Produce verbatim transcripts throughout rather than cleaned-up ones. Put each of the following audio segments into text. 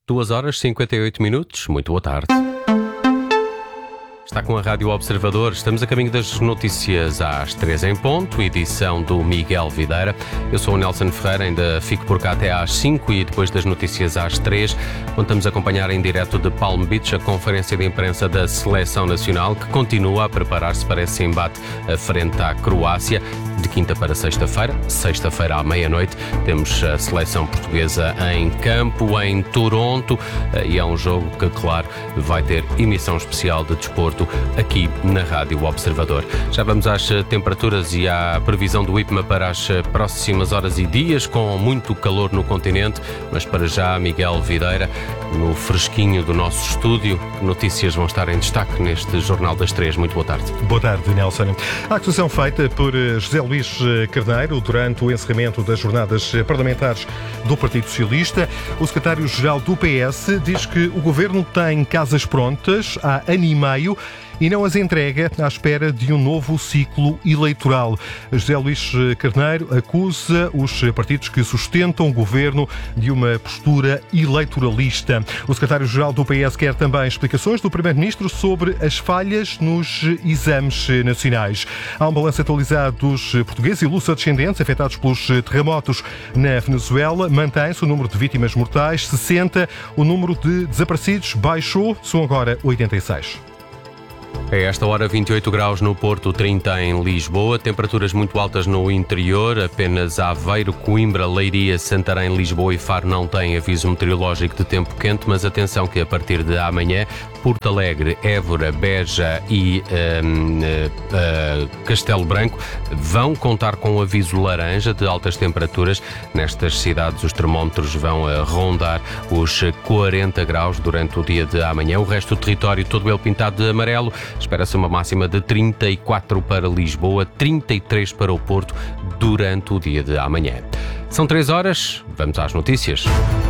duas horas e cinquenta e oito minutos. Muito boa tarde. Está com a Rádio Observador. Estamos a caminho das notícias às três em ponto, edição do Miguel Videira. Eu sou o Nelson Ferreira, ainda fico por cá até às cinco e depois das notícias às três, onde estamos a acompanhar em direto de Palm Beach a conferência de imprensa da Seleção Nacional, que continua a preparar-se para esse embate frente à Croácia, de quinta para sexta-feira. Sexta-feira à meia-noite temos a Seleção Portuguesa em campo, em Toronto, e é um jogo que, claro, vai ter emissão especial de desporto aqui na Rádio Observador. Já vamos às temperaturas e à previsão do IPMA para as próximas horas e dias, com muito calor no continente, mas para já, Miguel Videira, no fresquinho do nosso estúdio, que notícias vão estar em destaque neste Jornal das Três? Muito boa tarde. Boa tarde, Nelson. A acusação feita por José Luís Carneiro durante o encerramento das jornadas parlamentares do Partido Socialista. O secretário-geral do P S diz que o governo tem casas prontas há ano e meio e não as entrega à espera de um novo ciclo eleitoral. José Luís Carneiro acusa os partidos que sustentam o governo de uma postura eleitoralista. O secretário-geral do P S quer também explicações do primeiro-ministro sobre as falhas nos exames nacionais. Há um balanço atualizado dos portugueses e luso-descendentes afetados pelos terremotos na Venezuela. Mantém-se o número de vítimas mortais, sessenta. O número de desaparecidos baixou, são agora oitenta e seis. A esta hora, vinte e oito graus no Porto, trinta em Lisboa, temperaturas muito altas no interior, apenas Aveiro, Coimbra, Leiria, Santarém, Lisboa e Faro não têm aviso meteorológico de tempo quente, mas atenção que a partir de amanhã, Porto Alegre, Évora, Beja e um, uh, uh, Castelo Branco vão contar com um aviso laranja de altas temperaturas. Nestas cidades os termómetros vão uh, rondar os quarenta graus durante o dia de amanhã. O resto do território, todo ele pintado de amarelo. Espera-se uma máxima de trinta e quatro para Lisboa, trinta e três para o Porto durante o dia de amanhã. São três horas, vamos às notícias.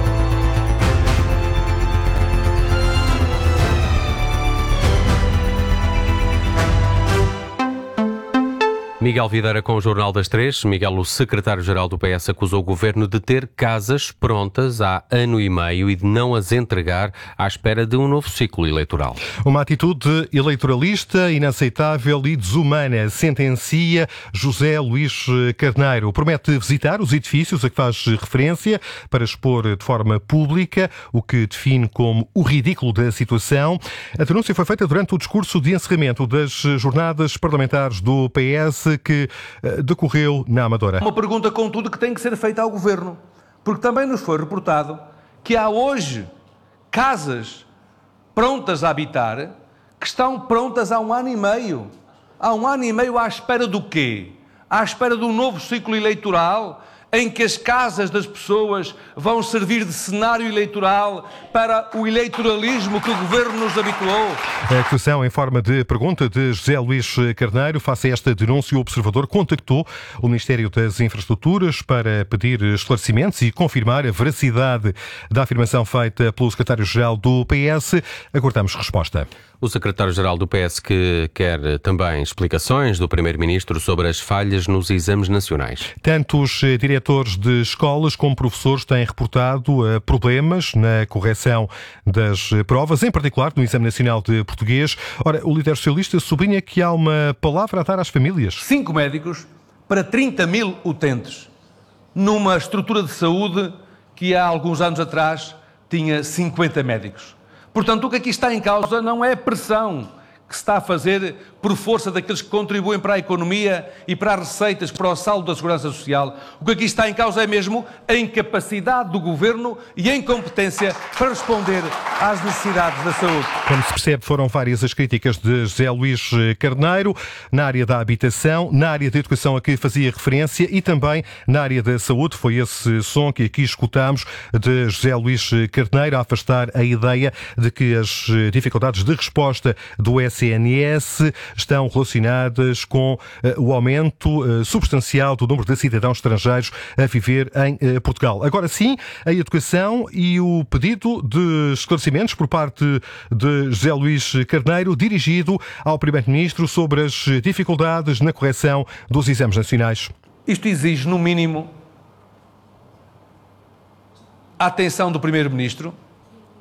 Miguel Videira com o Jornal das Três. Miguel, o secretário-geral do P S, acusou o governo de ter casas prontas há ano e meio e de não as entregar à espera de um novo ciclo eleitoral. Uma atitude eleitoralista, inaceitável e desumana, sentencia José Luís Carneiro. Promete visitar os edifícios a que faz referência para expor de forma pública o que define como o ridículo da situação. A denúncia foi feita durante o discurso de encerramento das jornadas parlamentares do P S que decorreu na Amadora. Uma pergunta, contudo, que tem que ser feita ao Governo, porque também nos foi reportado que há hoje casas prontas a habitar que estão prontas há um ano e meio. Há um ano e meio à espera do quê? À espera de um novo ciclo eleitoral em que as casas das pessoas vão servir de cenário eleitoral para o eleitoralismo que o Governo nos habituou. A acusação em forma de pergunta de José Luís Carneiro. Face a esta denúncia, o Observador contactou o Ministério das Infraestruturas para pedir esclarecimentos e confirmar a veracidade da afirmação feita pelo secretário-geral do P S. Aguardamos resposta. O secretário-geral do P S que quer também explicações do primeiro-ministro sobre as falhas nos exames nacionais. Tanto os diretores de escolas como professores têm reportado problemas na correção das provas, em particular no Exame Nacional de Português. Ora, o líder socialista sublinha que há uma palavra a dar às famílias. Cinco médicos para trinta mil utentes, numa estrutura de saúde que há alguns anos atrás tinha cinquenta médicos. Portanto, o que aqui está em causa não é a pressão que se está a fazer por força daqueles que contribuem para a economia e para as receitas, para o saldo da Segurança Social. O que aqui está em causa é mesmo a incapacidade do Governo e a incompetência para responder às necessidades da saúde. Como se percebe, foram várias as críticas de José Luís Carneiro na área da habitação, na área da educação a que fazia referência e também na área da saúde. Foi esse som que aqui escutamos de José Luís Carneiro a afastar a ideia de que as dificuldades de resposta do S N S estão relacionadas com uh, o aumento uh, substancial do número de cidadãos estrangeiros a viver em uh, Portugal. Agora sim, a educação e o pedido de esclarecimentos por parte de José Luís Carneiro, dirigido ao primeiro-ministro sobre as dificuldades na correção dos exames nacionais. Isto exige, no mínimo, a atenção do primeiro-ministro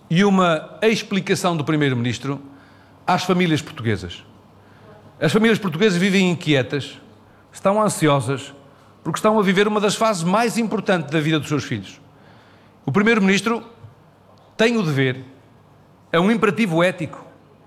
e uma explicação do Primeiro-Ministro às famílias portuguesas. As famílias portuguesas vivem inquietas, estão ansiosas, porque estão a viver uma das fases mais importantes da vida dos seus filhos. O Primeiro-Ministro tem o dever, é um imperativo ético,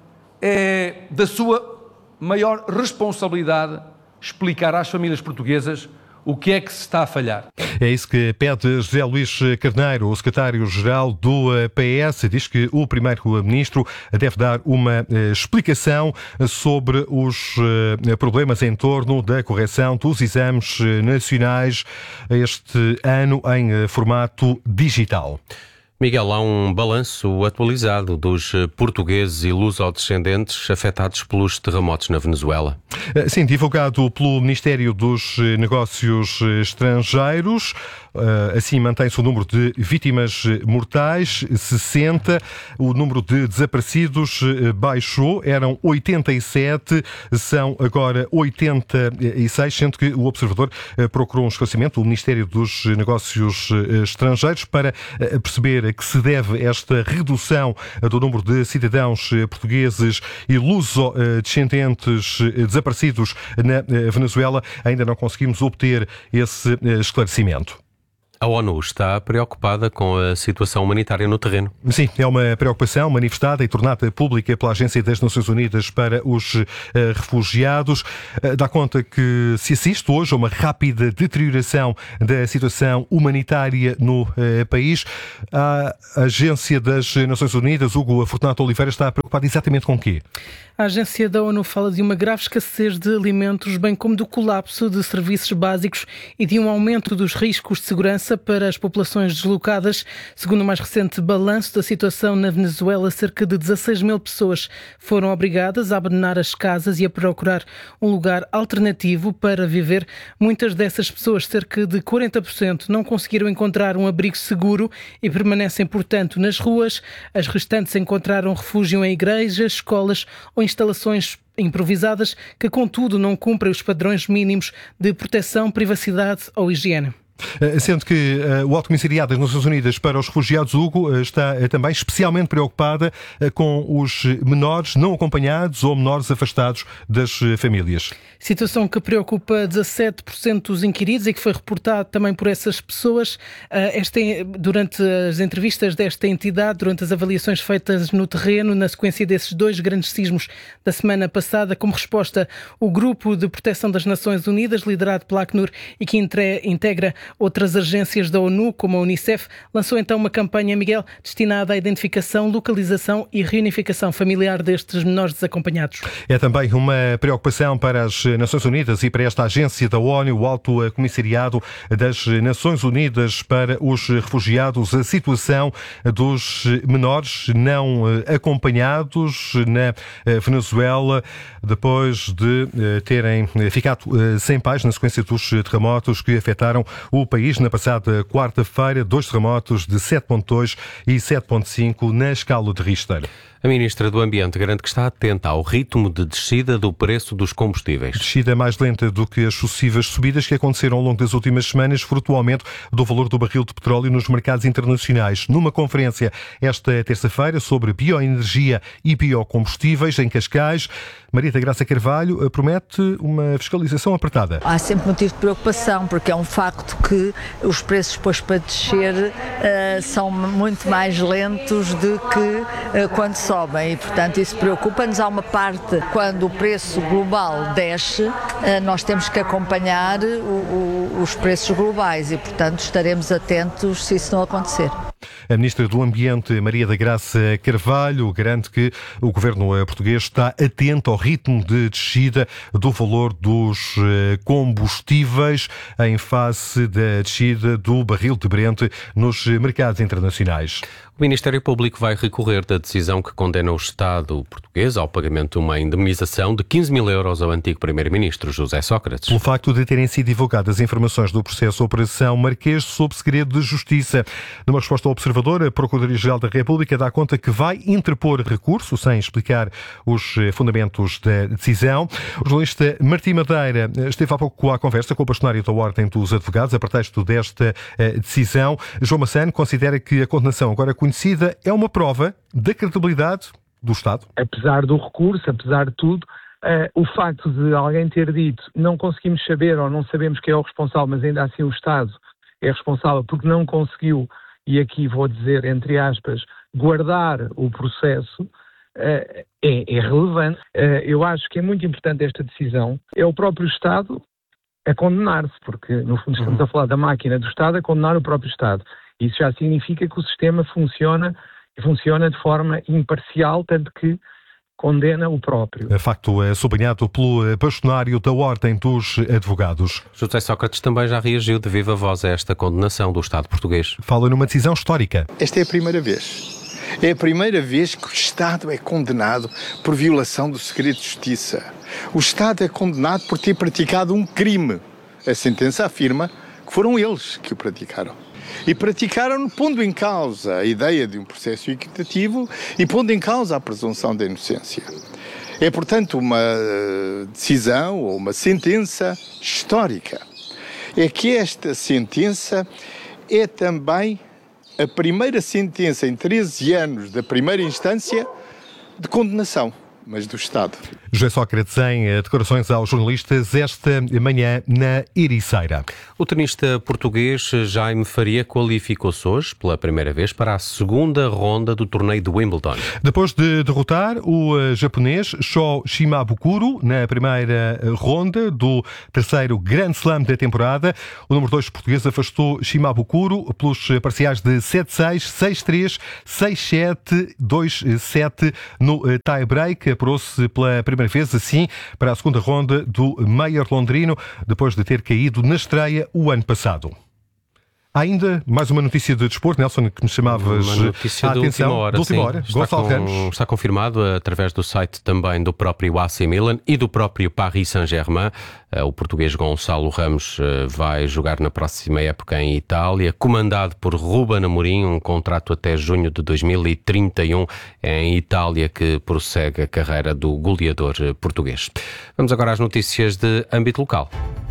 é da sua maior responsabilidade explicar às famílias portuguesas o que é que se está a falhar. É isso que pede José Luís Carneiro, o secretário-geral do P S. Diz que o primeiro-ministro deve dar uma explicação sobre os problemas em torno da correção dos exames nacionais este ano em formato digital. Miguel, há um balanço atualizado dos portugueses e lusodescendentes afetados pelos terremotos na Venezuela. Sim, divulgado pelo Ministério dos Negócios Estrangeiros. Assim, mantém-se o número de vítimas mortais, sessenta. O número de desaparecidos baixou, eram oitenta e sete, são agora oitenta e seis, sendo que o Observador procurou um esclarecimento do Ministério dos Negócios Estrangeiros para perceber a que se deve esta redução do número de cidadãos portugueses e luso-descendentes desaparecidos na Venezuela. Ainda não conseguimos obter esse esclarecimento. A ONU está preocupada com a situação humanitária no terreno. Sim, é uma preocupação manifestada e tornada pública pela Agência das Nações Unidas para os uh, Refugiados. Uh, dá conta que se assiste hoje a uma rápida deterioração da situação humanitária no uh, país. A Agência das Nações Unidas, Hugo Fortunato Oliveira, está preocupada exatamente com o quê? A agência da ONU fala de uma grave escassez de alimentos, bem como do colapso de serviços básicos e de um aumento dos riscos de segurança para as populações deslocadas. Segundo o mais recente balanço da situação na Venezuela, cerca de dezasseis mil pessoas foram obrigadas a abandonar as casas e a procurar um lugar alternativo para viver. Muitas dessas pessoas, cerca de quarenta por cento, não conseguiram encontrar um abrigo seguro e permanecem, portanto, nas ruas. As restantes encontraram refúgio em igrejas, escolas ou instalações improvisadas que, contudo, não cumprem os padrões mínimos de proteção, privacidade ou higiene. Sendo que uh, o Alto Comissariado das Nações Unidas para os Refugiados, Hugo, uh, está uh, também especialmente preocupada uh, com os menores não acompanhados ou menores afastados das uh, famílias. Situação que preocupa dezassete por cento dos inquiridos e que foi reportado também por essas pessoas. Uh, esta, durante as entrevistas desta entidade, durante as avaliações feitas no terreno, na sequência desses dois grandes sismos da semana passada, como resposta, o Grupo de Proteção das Nações Unidas, liderado pela Acnur e que entre, integra outras agências da ONU, como a Unicef, lançou então uma campanha, Miguel, destinada à identificação, localização e reunificação familiar destes menores desacompanhados. É também uma preocupação para as Nações Unidas e para esta agência da ONU, o Alto Comissariado das Nações Unidas para os Refugiados, a situação dos menores não acompanhados na Venezuela, depois de terem ficado sem pais na sequência dos terremotos que afetaram o país na passada quarta-feira, dois terremotos de sete ponto dois e sete ponto cinco na escala de Richter. A Ministra do Ambiente garante que está atenta ao ritmo de descida do preço dos combustíveis. Descida mais lenta do que as sucessivas subidas que aconteceram ao longo das últimas semanas, fruto do aumento do valor do barril de petróleo nos mercados internacionais. Numa conferência esta terça-feira sobre bioenergia e biocombustíveis em Cascais, Maria da Graça Carvalho promete uma fiscalização apertada. Há sempre motivo de preocupação, porque é um facto que os preços depois para descer uh, são muito mais lentos do que uh, quando sobem e, portanto, isso preocupa-nos. Há uma parte, quando o preço global desce, uh, nós temos que acompanhar o, o, os preços globais e, portanto, estaremos atentos se isso não acontecer. A Ministra do Ambiente, Maria da Graça Carvalho, garante que o governo português está atento ao ritmo de descida do valor dos combustíveis em face da descida do barril de Brent nos mercados internacionais. O Ministério Público vai recorrer da decisão que condena o Estado português ao pagamento de uma indemnização de quinze mil euros ao antigo Primeiro-Ministro José Sócrates. Pelo facto de terem sido divulgadas informações do processo Operação Marquês sob segredo de justiça. Numa resposta ao Observador, a Procuradoria-Geral da República dá conta que vai interpor recurso, sem explicar os fundamentos da decisão. O jornalista Martim Madeira esteve há pouco à conversa com o bastonário da Ordem dos Advogados a pretexto desta decisão. João Massano considera que a condenação agora conhecida é uma prova da credibilidade do Estado. Apesar do recurso, apesar de tudo, Uh, o facto de alguém ter dito não conseguimos saber ou não sabemos quem é o responsável, mas ainda assim o Estado é responsável porque não conseguiu, e aqui vou dizer entre aspas, guardar o processo, uh, é, é relevante. Uh, eu acho que é muito importante esta decisão. É o próprio Estado a condenar-se, porque no fundo estamos uhum. a falar da máquina do Estado a condenar o próprio Estado. Isso já significa que o sistema funciona, funciona de forma imparcial, tanto que condena o próprio. Facto é sublinhado pelo bastonário da Ordem dos Advogados. José Sócrates também já reagiu de viva voz a esta condenação do Estado português. Fala numa decisão histórica. Esta é a primeira vez. É a primeira vez que o Estado é condenado por violação do segredo de justiça. O Estado é condenado por ter praticado um crime. A sentença afirma que foram eles que o praticaram. E praticaram pondo em causa a ideia de um processo equitativo e pondo em causa a presunção da inocência. É, portanto, uma decisão ou uma sentença histórica. É que esta sentença é também a primeira sentença em treze anos da primeira instância de condenação, mas do Estado. José Sócrates em declarações aos jornalistas esta manhã na Ericeira. O tenista português Jaime Faria qualificou-se hoje pela primeira vez para a segunda ronda do torneio de Wimbledon. Depois de derrotar o japonês Sho Shimabukuro na primeira ronda do terceiro Grand Slam da temporada, o número dois português afastou Shimabukuro pelos parciais de sete seis, seis três, seis sete, dois sete no tie-break. Apurou-se pela primeira vez assim para a segunda ronda do Meier londrino, depois de ter caído na estreia o ano passado. Há ainda mais uma notícia de desporto, Nelson, que me chamavas uma notícia a atenção. Última hora, de última sim. hora. Está, Gonçalo com, Ramos. está confirmado através do site também do próprio A C Milan e do próprio Paris Saint-Germain. O português Gonçalo Ramos vai jogar na próxima época em Itália, comandado por Ruben Amorim, um contrato até junho de dois mil e trinta e um. É em Itália que prossegue a carreira do goleador português. Vamos agora às notícias de âmbito local.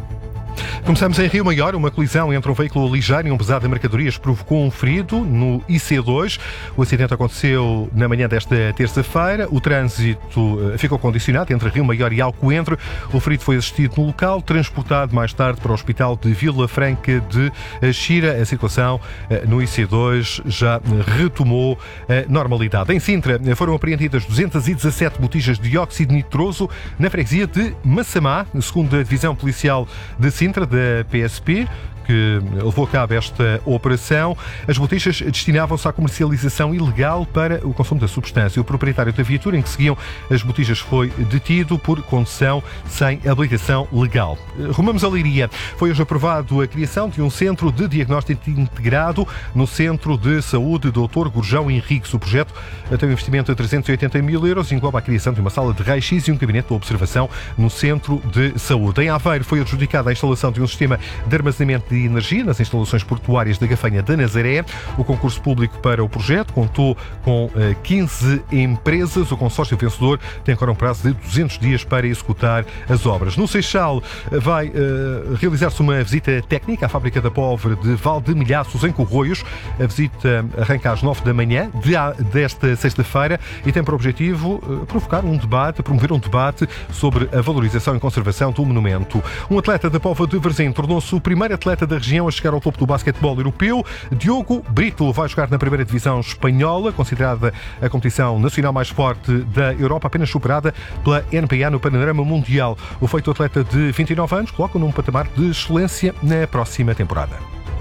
Começamos em Rio Maior. Uma colisão entre um veículo ligeiro e um pesado de mercadorias provocou um ferido no I C dois. O acidente aconteceu na manhã desta terça-feira. O trânsito ficou condicionado entre Rio Maior e Alcoentre. O ferido foi assistido no local, transportado mais tarde para o Hospital de Vila Franca de Xira. A situação no I C dois já retomou a normalidade. Em Sintra foram apreendidas duzentas e dezassete botijas de dióxido nitroso na freguesia de Massamá, segundo a Divisão Policial de Sintra, da P S P, que levou a cabo esta operação. As botijas destinavam-se à comercialização ilegal para o consumo da substância. O proprietário da viatura em que seguiam as botijas foi detido por condução sem habilitação legal. Rumamos a Leiria. Foi hoje aprovado a criação de um centro de diagnóstico integrado no Centro de Saúde doutor Gurjão Henriques. O projeto tem um investimento de trezentos e oitenta mil euros e engloba a criação de uma sala de raio-x e um gabinete de observação no Centro de Saúde. Em Aveiro foi adjudicada a instalação de um sistema de armazenamento de energia nas instalações portuárias da Gafanha da Nazaré. O concurso público para o projeto contou com quinze empresas. O consórcio vencedor tem agora um prazo de duzentos dias para executar as obras. No Seixal vai uh, realizar-se uma visita técnica à fábrica da Pólvora de Valdemilhaços, em Corroios. A visita arranca às nove da manhã de, desta sexta-feira e tem por objetivo uh, provocar um debate, promover um debate sobre a valorização e conservação do monumento. Um atleta da Póvoa de Varzim tornou-se o primeiro atleta da região a chegar ao topo do basquetebol europeu. Diogo Brito vai jogar na primeira divisão espanhola, considerada a competição nacional mais forte da Europa, apenas superada pela N B A no panorama mundial. O feito atleta de vinte e nove anos coloca num patamar de excelência na próxima temporada.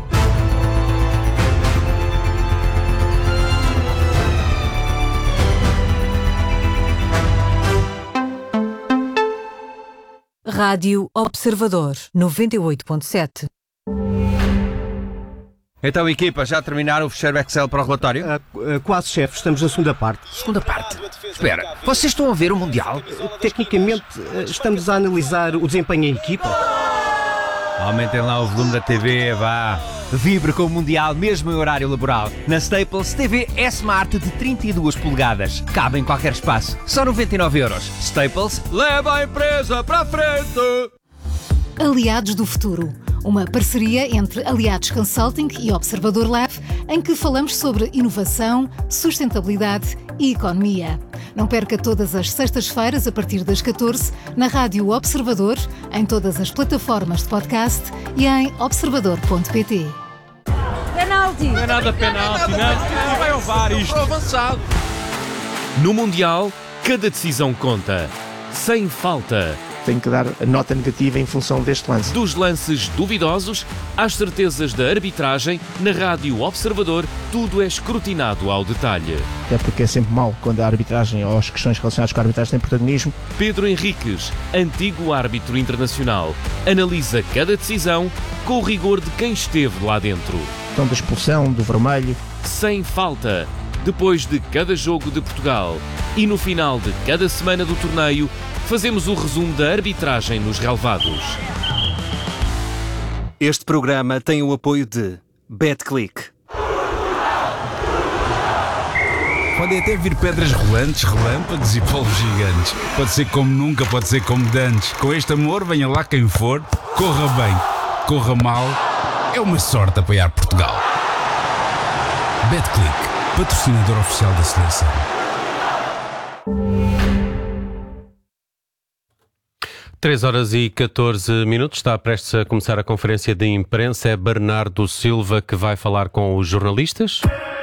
Rádio Observador, noventa e oito ponto sete. Então, equipa, já terminaram o fecheiro Excel para o relatório? Uh, uh, quase, chefe. Estamos na segunda parte. Segunda parte? Espera, vocês estão a ver o Mundial? Uh, tecnicamente, uh, estamos a analisar o desempenho em equipa. Aumentem lá o volume da T V, vá. Vibre com o Mundial mesmo em horário laboral. Na Staples, T V S-Smart de trinta e duas polegadas. Cabe em qualquer espaço. Só noventa e nove euros. Staples, leva a empresa para a frente! Aliados do Futuro. Uma parceria entre Aliados Consulting e Observador Lab, em que falamos sobre inovação, sustentabilidade e economia. Não perca todas as sextas-feiras, a partir das catorze, na Rádio Observador, em todas as plataformas de podcast e em observador ponto pt. Penalti! Não é nada penalti, não. Vai ao V A R isto. Avançado. No Mundial, cada decisão conta. Sem falta. Tenho que dar a nota negativa em função deste lance. Dos lances duvidosos às certezas da arbitragem, na Rádio Observador, tudo é escrutinado ao detalhe. É porque é sempre mau quando a arbitragem ou as questões relacionadas com a arbitragem têm protagonismo. Pedro Henriques, antigo árbitro internacional, analisa cada decisão com o rigor de quem esteve lá dentro. Então, da expulsão, do vermelho. Sem falta. Depois de cada jogo de Portugal e no final de cada semana do torneio, fazemos o resumo da arbitragem nos relevados. Este programa tem o apoio de BetClick. Podem até vir pedras rolantes, relâmpagos e polvos gigantes. Pode ser como nunca, pode ser como dantes. Com este amor, venha lá quem for, corra bem, corra mal. É uma sorte apoiar Portugal. BetClick, patrocinador oficial da seleção. três horas e catorze minutos, está prestes a começar a conferência de imprensa. É Bernardo Silva que vai falar com os jornalistas.